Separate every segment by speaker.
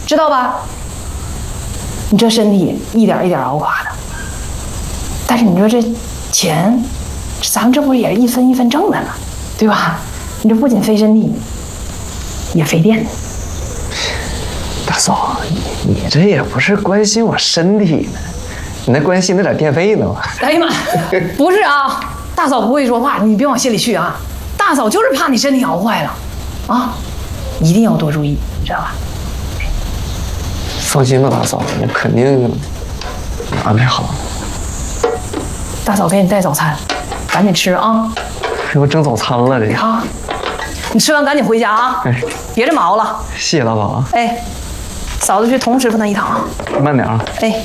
Speaker 1: 知道吧？你这身体一点一点熬垮的，但是你说这钱，咱们这不是也是一分一分挣的吗？对吧？你这不仅费身体，也费电。
Speaker 2: 大嫂，你这也不是关心我身体呢，你那关心那点电费呢吗？
Speaker 1: 哎呀妈，不是啊，大嫂不会说话，你别往心里去啊。大嫂就是怕你身体熬坏了，啊，一定要多注意，知道吧？
Speaker 2: 放心吧，大嫂，我肯定安排好。
Speaker 1: 大嫂给你带早餐，赶紧吃啊！
Speaker 2: 我整早餐了，这
Speaker 1: 啊，你吃完赶紧回家啊！
Speaker 2: 哎，
Speaker 1: 别这么熬了。
Speaker 2: 谢谢大嫂啊。
Speaker 1: 哎，嫂子去同师傅那一趟啊。
Speaker 2: 慢点啊。
Speaker 1: 哎，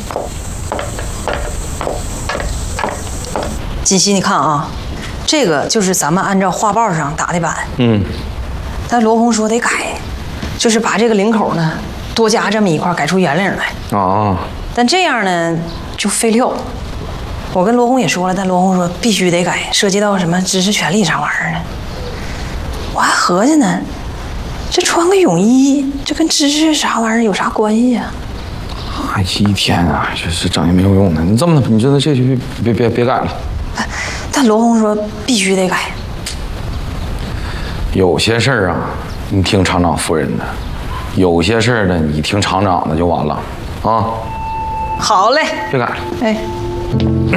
Speaker 1: 锦溪，你看啊，这个就是咱们按照画报上打的版。但罗红说得改，就是把这个领口呢多加这么一块，改出圆领来。
Speaker 2: 哦。
Speaker 1: 但这样呢就费料。我跟罗红也说了，但罗红说必须得改，涉及到什么知识权利啥玩意儿呢？我还合计呢，这穿个泳衣，这跟知识啥玩意儿有啥关系啊？
Speaker 3: 一天啊，这是整也没有用的。你这么的，你这就别改了。
Speaker 1: 但罗红说必须得改。
Speaker 3: 有些事儿啊，你听厂长夫人的；有些事儿呢，你听厂长的就完了啊。
Speaker 1: 好嘞，
Speaker 3: 别改了。
Speaker 1: 哎。